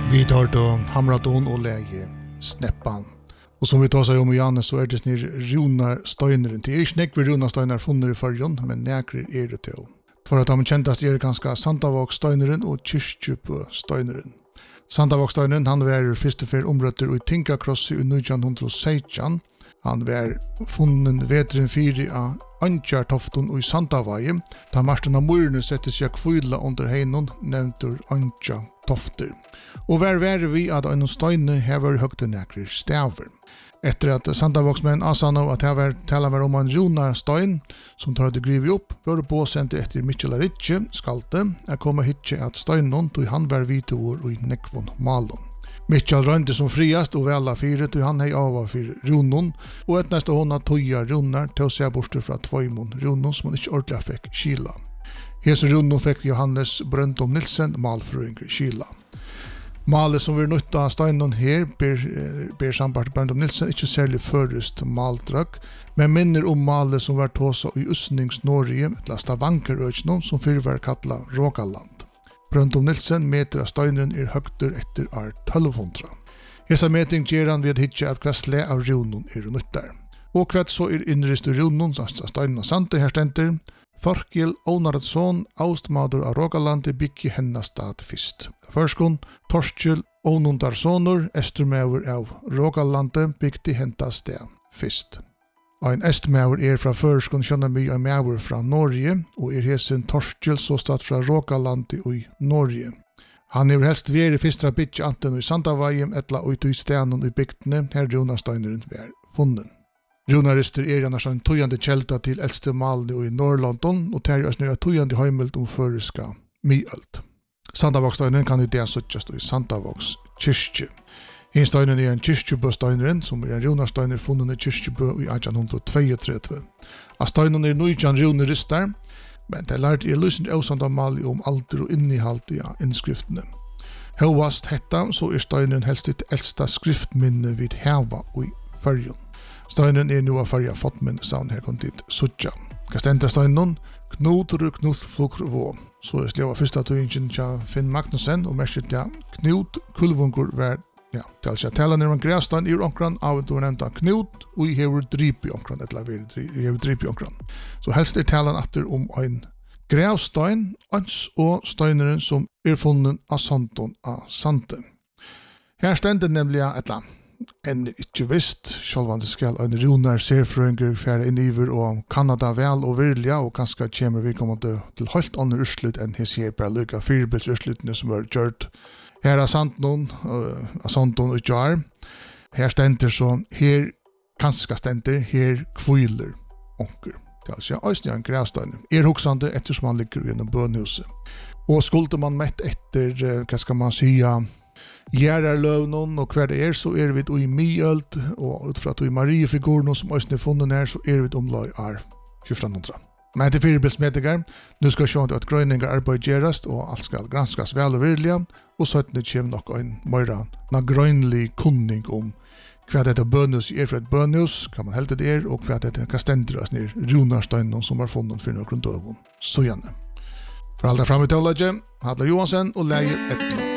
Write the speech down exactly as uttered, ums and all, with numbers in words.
Vi tar då Hamraton och läge Snäppan. Och som vi tar sig om igen så är det snir Runar Steineren. Det är inte nekver Runar Steiner funner i förrjun, men näkrer är det till. För att de käntast är det ganska Santavåg Steineren och Kyrkjupö Steineren. Santavåg Steineren, han var först och för omrötter i Tinkakrossi i nitton sexton. Han var funnen vetren fyri av Antjartofton i Santavaje. Da Martin av Murne sette seg kvila under heinon, nevntur Antjartofter. Og hver være vi at en steine hever høgte nekrir staver. Etter at Santavoksmenn asano at hever tala var om en Runar Stein, som tar det grivi opp, var påsendte etter Mikkjela Ritje, skalte, jeg kom hitje at steinon, tog han var vitevor i nekvon malon. Mikkjel rønte som friast og vela fyret, og han hei ava for Runon, og et neste hånda tøya Runar til å se borster fra Tvoimon Runon, som han ikke ordentlig fikk Kila. Hese Runon fikk Johannes Brøndom Nilsen, malfrøyngre Kila. Malet som vi nødt av steinon her, ber, ber sambart Brøndom Nilsen, ikke særlig førest maldrøk, men minner om malet som var tåsa i Usnings-Norge, et la Stavankerøknon, som før var kattla Rågaland. Brøndom Nilsen meter av steineren er høgter etter er tolv hundre. Hesa meting gjør han ved hitje at hva sle av Runon er nyttar. Og hva så er innrist i Runon, altså steinen og sante her stenter, Þorkil Ónaradsson, Austmadur av Rågalandi, byggi hennar stad fyrst. Førskon, Torskil Ónundarsonur, estermever av Rågalandi, bygdi hennar stad fyrst. Ein estmever er fra Førskon kjønner mye av mever fra Norge, og er hesen Torskil så stad fra Rågalandi i Norge. Han er helst veri fyrsta bytje anten i Santavajem, etla ut i stenen i bygdene, her Runar Steineren var funnen. Runarister er annars en tøyande kjelta til eldste malene i Norrlondon, og ter er snøy tøyande heimelt om føreska myølt. Santavokssteinen kan i det suttjast i Santavoks kyrkje. Hinsteinen er en Kyrkjebø-steineren, som er en Runarsteiner funnet i Kyrkjebø i eighteen twenty-two. Av steinen er nitjan runarister, men det lærte er lysent avsand av mali om alder og innehalt i innskriftene. Hovast hetta, så er steinen helst et eldsta skriftminne vid heva og i fyrjun. Steinen er nu av farja fottminnesavn her kom dit suttja. Kastenta steinen, Knutur Knutfukr vå. Så er sleva fyrsta tøyingen til Finn Magnussen, og merket ja, Knut Kulvungur var, ja, til altså tala nere man græstan i onkran, av at du nevnta Knut, og i hever drip i onkran, etla vi hever drip i onkran. Så helst er talan atter om ein grævstein, ans og steineren som er funnen av Santon av Sante. Her stender nemlig etla, enn ikke visst, sjálvan det skal en Runar serfrøyngur færa inn iver og Kanada vel og virliga, og kanskje kommer vi kommande til helt andre urslut enn hos her bare lukka firebilds urslutene som var gjort her av Santon, uh, av Santon og Jar. Her stender så, her kanskje stender, her kviler onker. Det er altså, ja, en grævstein. Er hoksande ettersom man ligger gjennom bønhuset. Og skulder man mett etter, uh, hva skal man sia, Gjerarløvnen, og hver det er, så er vi i Myølt, og utfra at vi Mariefiguren, som også er funnet her, så er vi omløy er fjorton hundre. Men til firebildsmediker, nå skal se at grøyninger arbeid gjerast, og alt skal granskas vel og virlige, og så kommer nok en mer grøynlig kunning om hva dette bønhus er for et bønhus, hva man helter det er, og hva dette kan stendres ned Runarsteinen som var funnet for noen døven. Så gjerne. For alt er fremme til å lage, Hadle Johansen og leie etterpå.